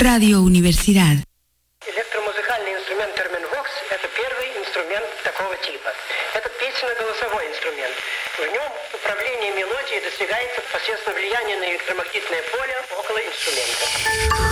Radio Universidad. Электромузыкальный инструмент терменвокс – это первый инструмент такого типа. Это песенно-голосовой инструмент. В нем управление мелодией достигается посредством влияния на электромагнитное поле около инструмента.